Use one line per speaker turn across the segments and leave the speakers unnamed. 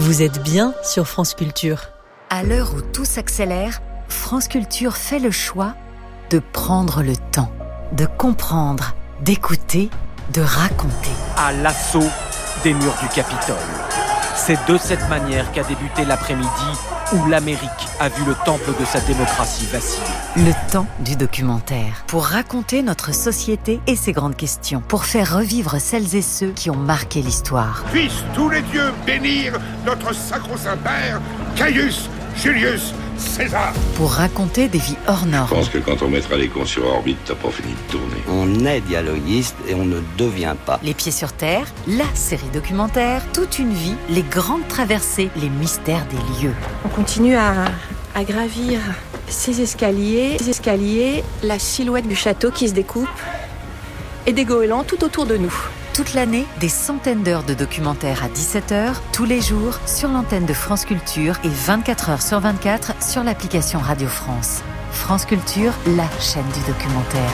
Vous êtes bien sur France Culture.
À l'heure où tout s'accélère, France Culture fait le choix de prendre le temps, de comprendre, d'écouter, de raconter.
À l'assaut des murs du Capitole. C'est de cette manière qu'a débuté l'après-midi où l'Amérique a vu le temple de sa démocratie vaciller.
Le temps du documentaire. Pour raconter notre société et ses grandes questions. Pour faire revivre celles et ceux qui ont marqué l'histoire.
Puissent tous les dieux bénir notre sacro-saint père, Caius Julius César.
Pour raconter des vies hors normes.
Je pense que quand on mettra les cons sur orbite, t'as pas fini de tourner.
On est dialoguiste et on ne devient pas.
Les pieds sur terre, la série documentaire, toute une vie, les grandes traversées, les mystères des lieux.
On continue à gravir ces escaliers, la silhouette du château qui se découpe et des goélands tout autour de nous.
Toute l'année, des centaines d'heures de documentaires à 17h, tous les jours, sur l'antenne de France Culture et 24h sur 24 sur l'application Radio France. France Culture, la chaîne du documentaire.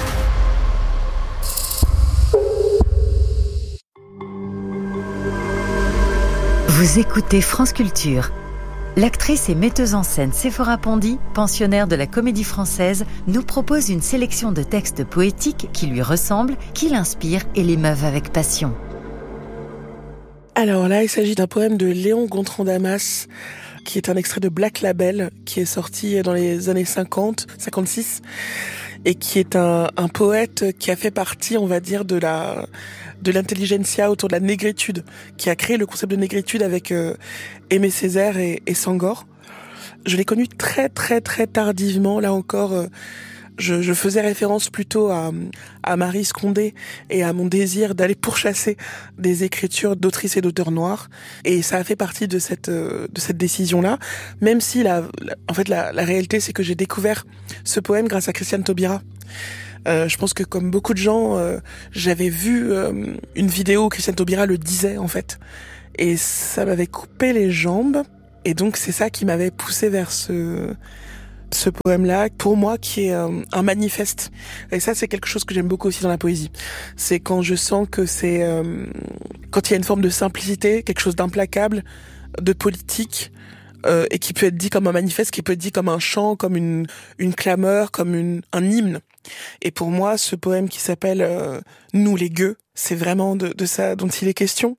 Vous écoutez France Culture. L'actrice et metteuse en scène Séphora Pondy, pensionnaire de la Comédie Française, nous propose une sélection de textes poétiques qui lui ressemblent, qui l'inspirent et l'émeuvent avec passion.
Alors là, il s'agit d'un poème de Léon Gontran Damas, qui est un extrait de Black Label, qui est sorti dans les années 50, 56, et qui est un poète qui a fait partie, on va dire, de l'intelligentsia autour de la négritude, qui a créé le concept de négritude avec Aimé Césaire et Senghor. Je l'ai connu très très très tardivement, là encore. Je faisais référence plutôt à Marie Scondé et à mon désir d'aller pourchasser des écritures d'autrices et d'auteurs noirs. Et ça a fait partie de cette décision-là. Même si la réalité, c'est que j'ai découvert ce poème grâce à Christiane Taubira. Je pense que comme beaucoup de gens, j'avais vu une vidéo où Christiane Taubira le disait en fait. Et ça m'avait coupé les jambes. Et donc c'est ça qui m'avait poussé vers ce poème-là, pour moi, qui est un manifeste. Et ça, c'est quelque chose que j'aime beaucoup aussi dans la poésie. C'est quand je sens que c'est... quand il y a une forme de simplicité, quelque chose d'implacable, de politique, et qui peut être dit comme un manifeste, qui peut être dit comme un chant, comme une clameur, comme un hymne. Et pour moi, ce poème qui s'appelle « Nous les gueux », c'est vraiment de ça dont il est question.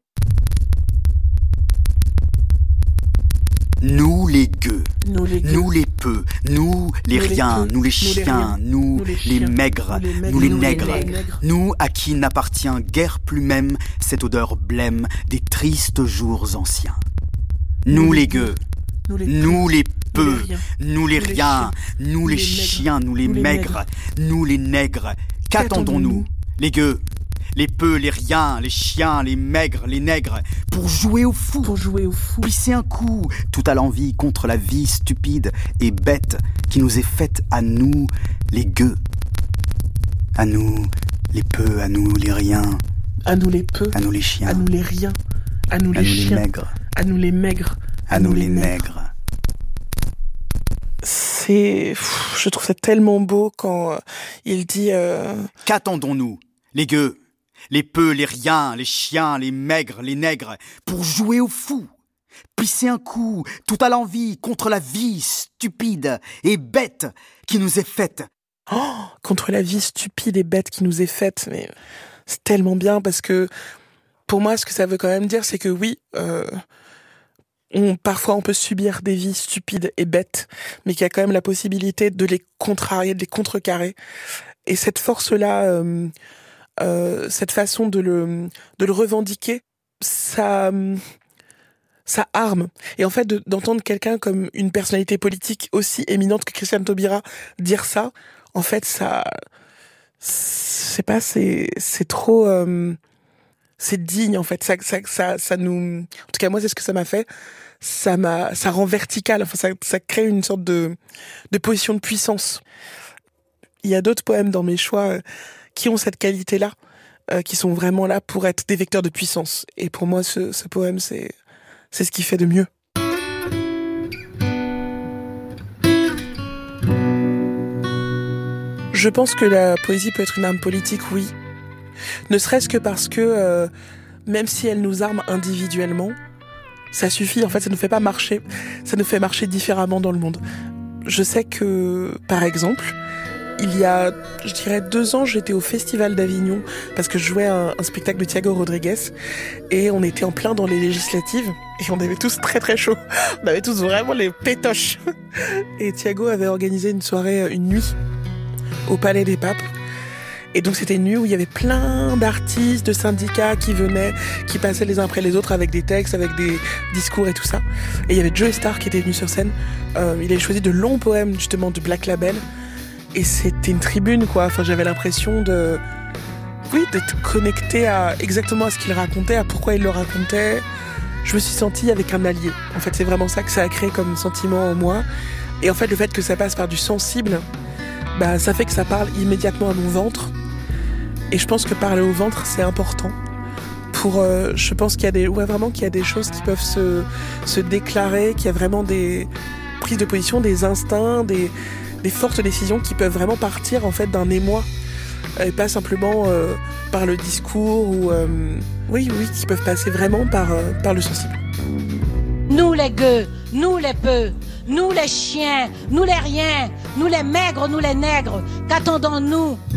Nous les gueux,
nous
les peu, nous les riens, nous les chiens, nous les maigres, nous les nègres, nous à qui n'appartient guère plus même cette odeur blême des tristes jours anciens. Nous les gueux, nous les peu, nous les riens, nous les chiens, nous les maigres, nous les nègres, qu'attendons-nous, les gueux, les peu, les riens, les chiens, les maigres, les nègres, pour jouer au fou, pisser un coup, tout à l'envie contre la vie stupide et bête qui nous est faite à nous, les gueux. À nous, les peu, à nous, les riens.
À nous, les peu.
À nous, les chiens.
À nous, les riens. À nous, les chiens.
Maigres.
À nous, les maigres.
À nous, les nègres.
Je trouve ça tellement beau quand il dit...
Qu'attendons-nous, les gueux, les peu, les riens, les chiens, les maigres, les nègres, pour jouer au fou, pisser un coup, tout à l'envie, contre la vie stupide et bête qui nous est faite.
Oh, contre la vie stupide et bête qui nous est faite, mais c'est tellement bien parce que, pour moi, ce que ça veut quand même dire, c'est que oui, parfois on peut subir des vies stupides et bêtes, mais qu'il y a quand même la possibilité de les contrarier, de les contrecarrer. Et cette force-là... cette façon de le revendiquer, ça arme. Et en fait, d'entendre quelqu'un comme une personnalité politique aussi éminente que Christiane Taubira dire ça, en fait, ça, c'est trop, c'est digne, en fait. Ça nous, en tout cas, moi, c'est ce que ça m'a fait. Ça rend vertical. Enfin, ça crée une sorte de position de puissance. Il y a d'autres poèmes dans mes choix, qui ont cette qualité-là, qui sont vraiment là pour être des vecteurs de puissance. Et pour moi, ce poème, c'est ce qui fait de mieux. Je pense que la poésie peut être une arme politique, oui. Ne serait-ce que parce que, même si elle nous arme individuellement, ça suffit. En fait, ça nous fait pas marcher. Ça nous fait marcher différemment dans le monde. Je sais que, par exemple, il y a, je dirais 2 ans, j'étais au Festival d'Avignon parce que je jouais un spectacle de Thiago Rodriguez et on était en plein dans les législatives et on avait tous très très chaud. On avait tous vraiment les pétoches. Et Thiago avait organisé une soirée, une nuit au Palais des Papes. Et donc c'était une nuit où il y avait plein d'artistes, de syndicats qui venaient, qui passaient les uns après les autres avec des textes, avec des discours et tout ça. Et il y avait Joey Starr qui était venu sur scène. Il avait choisi de longs poèmes justement de Black Label. Et c'était une tribune, quoi. Enfin, j'avais l'impression d'être connecté exactement à ce qu'il racontait, à pourquoi il le racontait. Je me suis sentie avec un allié. En fait, c'est vraiment ça que ça a créé comme sentiment en moi. Et en fait, le fait que ça passe par du sensible, bah, ça fait que ça parle immédiatement à mon ventre. Et je pense que parler au ventre, c'est important. Je pense qu'il y a des choses qui peuvent se déclarer, qu'il y a vraiment des prises de position, des instincts, des fortes décisions qui peuvent vraiment partir en fait d'un émoi et pas simplement par le discours ou qui peuvent passer vraiment par le sensible.
Nous les gueux, nous les peu, nous les chiens, nous les riens, nous les maigres, nous les nègres, qu'attendons-nous ?